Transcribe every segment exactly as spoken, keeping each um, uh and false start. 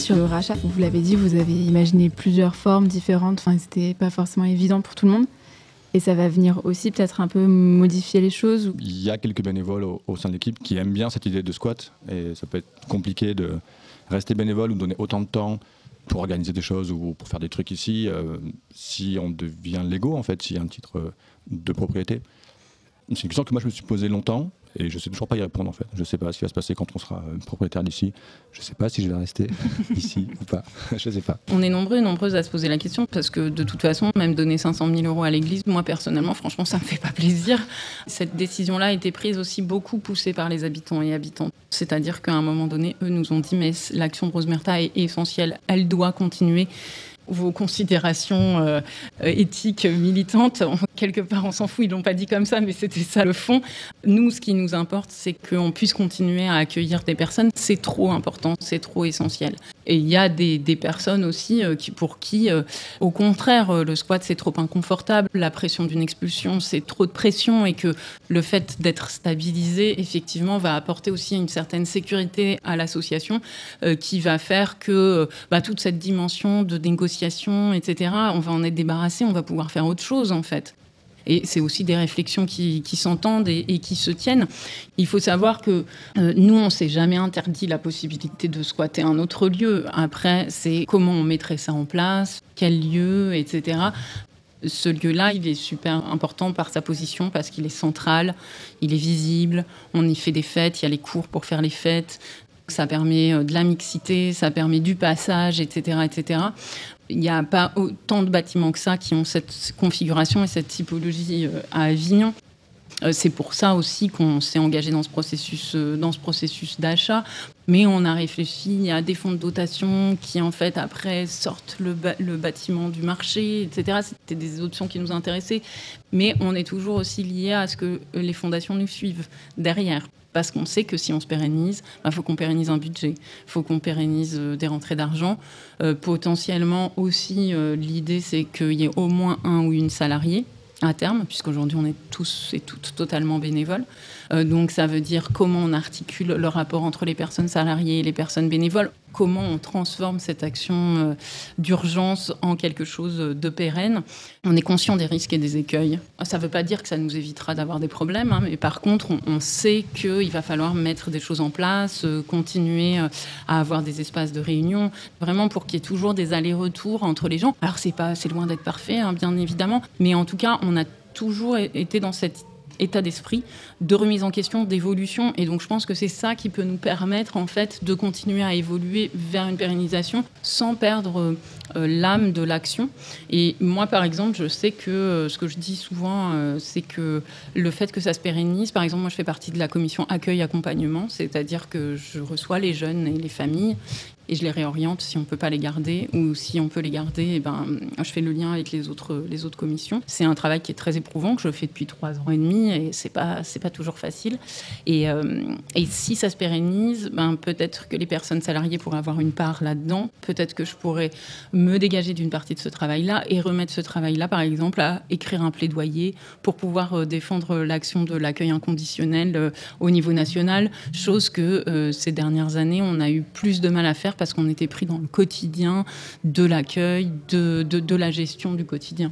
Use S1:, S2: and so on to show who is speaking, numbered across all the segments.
S1: Sur le rachat, vous l'avez dit, vous avez imaginé plusieurs formes différentes, enfin, c'était pas forcément évident pour tout le monde. Et ça va venir aussi peut-être un peu modifier les choses.
S2: Il y a quelques bénévoles au, au sein de l'équipe qui aiment bien cette idée de squat. Et ça peut être compliqué de rester bénévole ou donner autant de temps pour organiser des choses ou pour faire des trucs ici, euh, si on devient légaux, en fait, s'il y a un titre de propriété. C'est une question que moi je me suis posée longtemps et je ne sais toujours pas y répondre en fait. Je ne sais pas ce qui va se passer quand on sera propriétaire d'ici. Je ne sais pas si je vais rester ici ou pas. Je ne sais pas.
S3: On est nombreux et nombreuses à se poser la question parce que de toute façon, même donner cinq cent mille euros à l'église, moi personnellement, franchement, ça ne me fait pas plaisir. Cette décision-là a été prise aussi beaucoup poussée par les habitants et habitantes. C'est-à-dire qu'à un moment donné, eux nous ont dit mais l'action de Rose Murta est essentielle, elle doit continuer. Vos considérations euh, éthiques, militantes, quelque part on s'en fout, ils l'ont pas dit comme ça, mais c'était ça le fond. Nous, ce qui nous importe, c'est qu'on puisse continuer à accueillir des personnes. C'est trop important, c'est trop essentiel. Et il y a des, des personnes aussi euh, qui, pour qui, euh, au contraire, euh, le squat, c'est trop inconfortable. La pression d'une expulsion, c'est trop de pression et que le fait d'être stabilisé, effectivement, va apporter aussi une certaine sécurité à l'association euh, qui va faire que euh, bah, toute cette dimension de négociation, et cetera, on va en être débarrassé, on va pouvoir faire autre chose, en fait. Et c'est aussi des réflexions qui, qui s'entendent et, et qui se tiennent. Il faut savoir que euh, nous, on ne s'est jamais interdit la possibilité de squatter un autre lieu. Après, c'est comment on mettrait ça en place, quel lieu, et cetera. Ce lieu-là, il est super important par sa position parce qu'il est central, il est visible, on y fait des fêtes, il y a les cours pour faire les fêtes. Ça permet de la mixité, ça permet du passage, et cetera, et cetera. Il n'y a pas autant de bâtiments que ça qui ont cette configuration et cette typologie à Avignon. C'est pour ça aussi qu'on s'est engagé dans ce processus, dans ce processus d'achat. Mais on a réfléchi à des fonds de dotation qui, en fait, après, sortent le, ba- le bâtiment du marché, et cetera. C'était des options qui nous intéressaient. Mais on est toujours aussi lié à ce que les fondations nous suivent derrière. Parce qu'on sait que si on se pérennise, il bah, faut qu'on pérennise un budget, il faut qu'on pérennise euh, des rentrées d'argent. Euh, potentiellement aussi, euh, l'idée, c'est qu'il y ait au moins un ou une salariée à terme, puisqu'aujourd'hui, on est tous et toutes totalement bénévoles. Euh, donc, ça veut dire comment on articule le rapport entre les personnes salariées et les personnes bénévoles, comment on transforme cette action euh, d'urgence en quelque chose de pérenne. On est conscient des risques et des écueils. Ça ne veut pas dire que ça nous évitera d'avoir des problèmes, hein, mais par contre, on, on sait qu'il va falloir mettre des choses en place, euh, continuer euh, à avoir des espaces de réunion, vraiment pour qu'il y ait toujours des allers-retours entre les gens. Alors, c'est pas, c'est loin d'être parfait, hein, bien évidemment, mais en tout cas, on a toujours été dans cette état d'esprit de remise en question, d'évolution. Et donc, je pense que c'est ça qui peut nous permettre, en fait, de continuer à évoluer vers une pérennisation sans perdre euh, l'âme de l'action. Et moi, par exemple, je sais que euh, ce que je dis souvent, euh, c'est que le fait que ça se pérennise, par exemple, moi, je fais partie de la commission accueil-accompagnement, c'est-à-dire que je reçois les jeunes et les familles et je les réoriente si on ne peut pas les garder, ou si on peut les garder, eh ben, je fais le lien avec les autres, les autres commissions. C'est un travail qui est très éprouvant, que je fais depuis trois ans et demi, et ce n'est pas, c'est pas toujours facile. Et, euh, et si ça se pérennise, ben, peut-être que les personnes salariées pourraient avoir une part là-dedans, peut-être que je pourrais me dégager d'une partie de ce travail-là et remettre ce travail-là, par exemple, à écrire un plaidoyer pour pouvoir euh, défendre l'action de l'accueil inconditionnel euh, au niveau national, chose que euh, ces dernières années, on a eu plus de mal à faire parce qu'on était pris dans le quotidien de l'accueil, de, de, de la gestion du quotidien.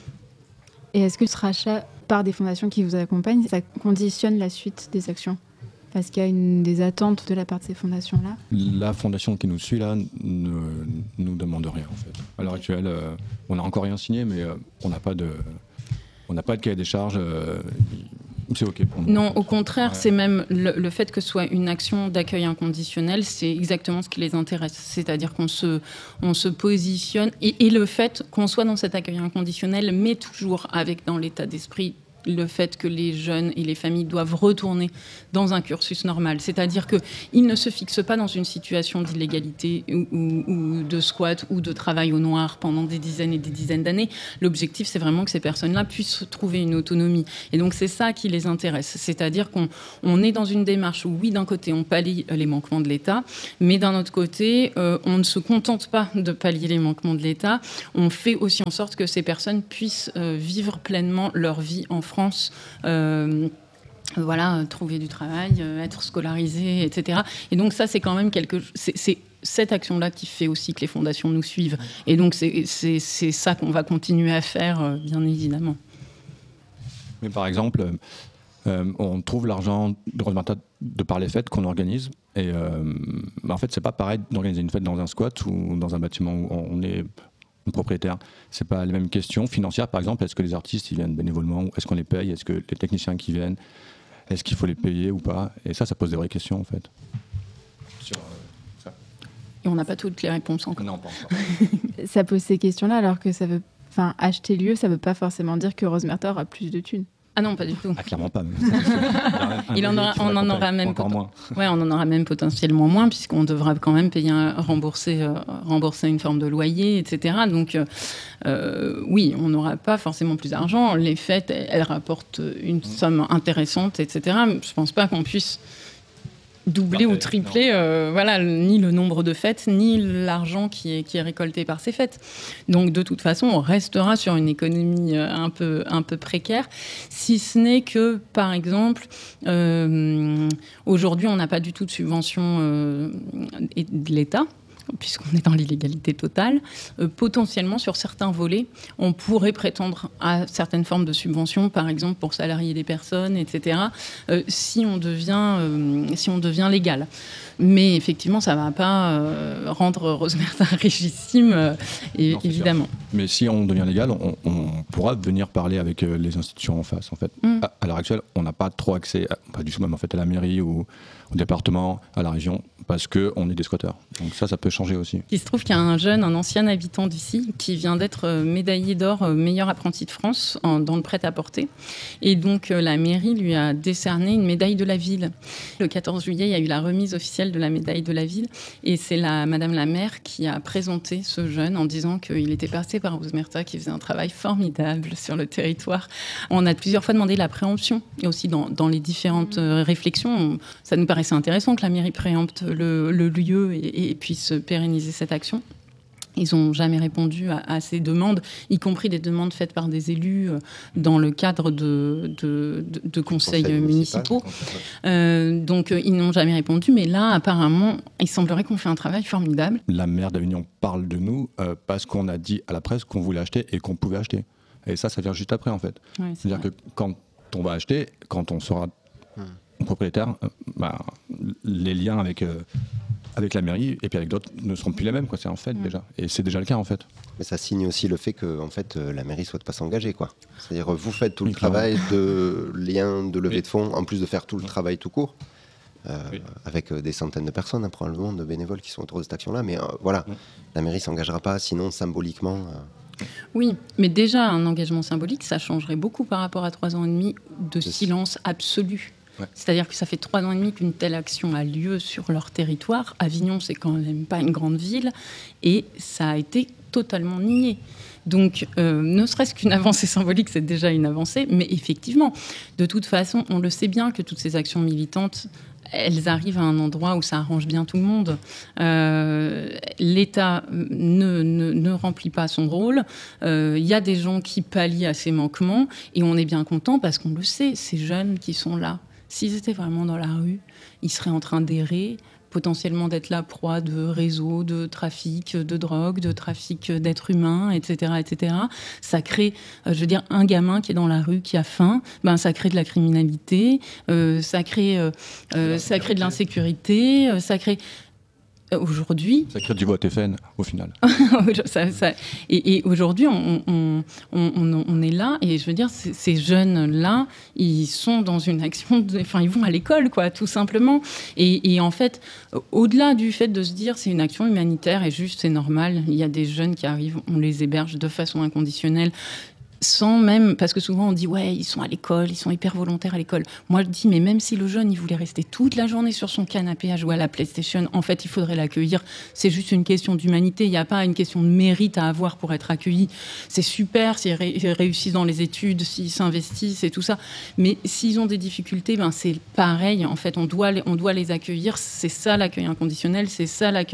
S1: Et est-ce que ce rachat par des fondations qui vous accompagnent, ça conditionne la suite des actions ? Parce qu'il y a une, des attentes de la part de ces fondations-là ?
S2: La fondation qui nous suit, là, ne nous demande rien, en fait. À l'heure actuelle, euh, on n'a encore rien signé, mais euh, on n'a pas de, on n'a pas de cahier des charges. Euh, C'est OK pour nous.
S3: Non, au contraire, ouais. C'est même le, le fait que ce soit une action d'accueil inconditionnel, c'est exactement ce qui les intéresse. C'est-à-dire qu'on se, on se positionne, et, et le fait qu'on soit dans cet accueil inconditionnel, mais toujours avec dans l'état d'esprit le fait que les jeunes et les familles doivent retourner dans un cursus normal. C'est-à-dire qu'ils ne se fixent pas dans une situation d'illégalité ou, ou, ou de squat ou de travail au noir pendant des dizaines et des dizaines d'années. L'objectif, c'est vraiment que ces personnes-là puissent trouver une autonomie. Et donc, c'est ça qui les intéresse. C'est-à-dire qu'on on est dans une démarche où, oui, d'un côté, on pallie les manquements de l'État, mais d'un autre côté, euh, on ne se contente pas de pallier les manquements de l'État. On fait aussi en sorte que ces personnes puissent euh, vivre pleinement leur vie en France. France, euh, voilà, trouver du travail, euh, être scolarisé, et cetera. Et donc ça, c'est quand même quelque chose... C'est, c'est cette action-là qui fait aussi que les fondations nous suivent. Et donc c'est, c'est, c'est ça qu'on va continuer à faire, euh, bien évidemment.
S2: Mais par exemple, euh, on trouve l'argent de Rose Martha de par les fêtes qu'on organise. Et euh, bah en fait, c'est pas pareil d'organiser une fête dans un squat ou dans un bâtiment où on est propriétaire. C'est pas les mêmes questions financières. Par exemple, est-ce que les artistes ils viennent bénévolement, est-ce qu'on les paye, est-ce que les techniciens qui viennent, est-ce qu'il faut les payer ou pas? Et ça, ça pose des vraies questions en fait. Sur, euh, ça.
S3: Et on n'a pas toutes les réponses encore.
S2: Non, pas encore.
S1: Ça pose ces questions-là alors que ça veut, enfin, acheter lieu, ça veut pas forcément dire que Rose Martha aura plus de thunes.
S3: Ah non, pas du tout.
S2: Ah, clairement pas. Mais
S3: Il en aura, on en aura même
S2: encore
S3: poten-
S2: moins.
S3: Ouais, on en aura même potentiellement moins puisqu'on devra quand même payer, un, rembourser, euh, rembourser une forme de loyer, et cetera. Donc euh, oui, on n'aura pas forcément plus d'argent. Les fêtes, elles, elles rapportent une somme intéressante, et cetera. Je pense pas qu'on puisse doubler
S2: Parfait,
S3: ou tripler, euh, voilà, ni le nombre de fêtes, ni l'argent qui est, qui est récolté par ces fêtes. Donc, de toute façon, on restera sur une économie euh, un peu, un peu précaire, si ce n'est que, par exemple, euh, aujourd'hui, on n'a pas du tout de subvention euh, de l'État, puisqu'on est dans l'illégalité totale. Euh, potentiellement, sur certains volets, on pourrait prétendre à certaines formes de subventions, par exemple pour salarier des personnes, et cetera, euh, si on devient, euh, si on devient légal. Mais effectivement, ça ne va pas euh, rendre Rose Martha richissime, euh, et,
S2: Non, c'est
S3: évidemment.
S2: sûr. Mais si on devient légal, on, on pourra venir parler avec euh, les institutions en face. En fait.
S3: Mm.
S2: À, à l'heure actuelle, on n'a pas trop accès, à, pas du tout même en fait, à la mairie ou au département, à la région, parce qu'on est des squatteurs. Donc ça, ça peut changer aussi.
S3: Il se trouve qu'il y a un jeune, un ancien habitant d'ici, qui vient d'être médaillé d'or meilleur apprenti de France en, dans le prêt-à-porter. Et donc, la mairie lui a décerné une médaille de la ville. Le quatorze juillet, il y a eu la remise officielle de la médaille de la ville. Et c'est la, Madame la maire qui a présenté ce jeune en disant qu'il était passé par Rose Martha, qui faisait un travail formidable sur le territoire. On a plusieurs fois demandé la préemption. Et aussi, dans, dans les différentes réflexions, on, ça nous paraissait intéressant que la mairie préempte le, le lieu et, et puisse pérenniser cette action. Ils n'ont jamais répondu à, à ces demandes, y compris des demandes faites par des élus euh, dans le cadre de, de, de, de conseils
S4: Conseil
S3: municipaux.
S4: municipal.
S3: Euh, donc, euh, ils n'ont jamais répondu. Mais là, apparemment, il semblerait qu'on fait un travail formidable.
S2: La maire d'Avignon parle de nous euh, parce qu'on a dit à la presse qu'on voulait acheter et qu'on pouvait acheter. Et ça, ça vient juste après, en fait.
S3: Ouais, c'est
S2: C'est-à-dire
S3: vrai.
S2: que quand on va acheter, quand on sera
S4: Hmm.
S2: propriétaire, euh, bah, les liens avec, euh, avec la mairie et puis avec d'autres ne seront plus les mêmes. Quoi. C'est en fait
S3: Mm.
S2: déjà. Et c'est déjà le cas, en fait.
S4: Mais ça signe aussi le fait que en fait, euh, la mairie ne souhaite pas s'engager. Quoi. C'est-à-dire vous faites tout
S2: Oui,
S4: le travail de lien, de levée
S2: Oui.
S4: de fonds, en plus de faire tout le travail tout court, euh,
S2: Oui.
S4: avec euh, des centaines de personnes, hein, probablement, de bénévoles qui sont autour de cette action-là. Mais euh, voilà,
S2: Mm.
S4: la mairie ne s'engagera pas, sinon symboliquement... euh,
S3: Oui, mais déjà, un engagement symbolique, ça changerait beaucoup par rapport à trois ans et demi de
S4: C'est-
S3: silence absolu.
S2: Ouais.
S3: C'est-à-dire que ça fait trois ans et demi qu'une telle action a lieu sur leur territoire. Avignon, c'est quand même pas une grande ville. Et ça a été totalement nié. Donc, euh, ne serait-ce qu'une avancée symbolique, c'est déjà une avancée. Mais effectivement, de toute façon, on le sait bien que toutes ces actions militantes, elles arrivent à un endroit où ça arrange bien tout le monde. Euh, L'État ne, ne, ne remplit pas son rôle. Il euh, y a des gens qui pallient à ces manquements. Et on est bien content parce qu'on le sait, ces jeunes qui sont là, s'ils étaient vraiment dans la rue, ils seraient en train d'errer, potentiellement d'être la proie de réseaux, de trafic de drogue, de trafic d'êtres humains, et cetera, et cetera. Ça crée, euh, je veux dire, un gamin qui est dans la rue, qui a faim, ben, ça crée de la criminalité, euh, ça crée, euh, euh, ça crée de l'insécurité, euh, ça crée... Aujourd'hui,
S2: Ça crée du vote F N au final.
S3: ça, ça, et, et aujourd'hui, on, on, on, on est là, et je veux dire, ces, ces jeunes-là, ils sont dans une action, de, enfin, ils vont à l'école, quoi, tout simplement. Et, et en fait, au-delà du fait de se dire c'est une action humanitaire et juste c'est normal, il y a des jeunes qui arrivent, on les héberge de façon inconditionnelle. Sans même, parce que souvent on dit ouais, ils sont à l'école, ils sont hyper volontaires à l'école. Moi je dis mais même si le jeune il voulait rester toute la journée sur son canapé à jouer à la PlayStation, en fait il faudrait l'accueillir. C'est juste une question d'humanité, il n'y a pas une question de mérite à avoir pour être accueilli. C'est super s'ils ré- réussissent dans les études, s'ils s'investissent et tout ça, mais s'ils ont des difficultés, ben c'est pareil. En fait on doit les, on doit les accueillir. C'est ça l'accueil inconditionnel, c'est ça l'accueil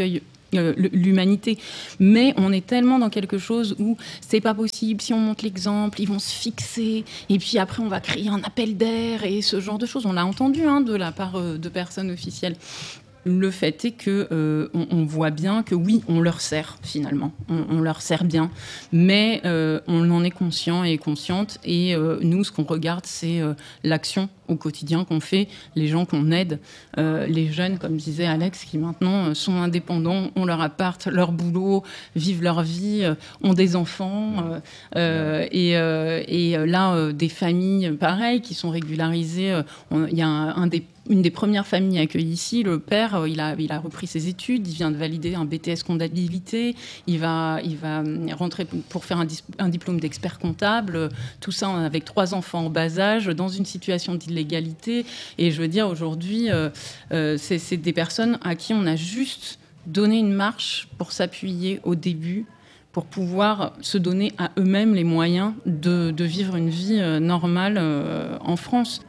S3: euh, l'humanité. Mais on est tellement dans quelque chose où c'est pas possible, si on montre l'exemple, ils vont se fixer, et puis après on va créer un appel d'air, et ce genre de choses. On l'a entendu hein, de la part euh, de personnes officielles. Le fait est que euh, on, on voit bien que oui, on leur sert finalement, on, on leur sert bien, mais euh, on en est conscient et consciente. Et euh, nous, ce qu'on regarde, c'est euh, l'action au quotidien qu'on fait, les gens qu'on aide, euh, les jeunes, comme disait Alex, qui maintenant sont indépendants, ont leur appart, leur boulot, vivent leur vie, euh, ont des enfants, euh, euh, et, euh, et là, euh, des familles pareilles qui sont régularisées. Il y a un, un des Une des premières familles accueillies ici, le père, il a, il a repris ses études, il vient de valider un B T S comptabilité, il va, il va rentrer pour faire un, dis, un diplôme d'expert comptable, tout ça avec trois enfants en bas âge, dans une situation d'illégalité. Et je veux dire, aujourd'hui, euh, euh, c'est, c'est des personnes à qui on a juste donné une marche pour s'appuyer au début, pour pouvoir se donner à eux-mêmes les moyens de, de vivre une vie euh, normale euh, en France.